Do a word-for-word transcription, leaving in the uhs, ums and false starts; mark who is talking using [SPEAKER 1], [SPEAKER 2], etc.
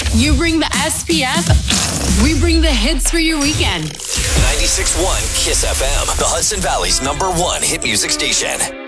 [SPEAKER 1] You bring the S P F, we bring the hits for your weekend.
[SPEAKER 2] ninety-six point one Kiss F M, the Hudson Valley's number one hit music station.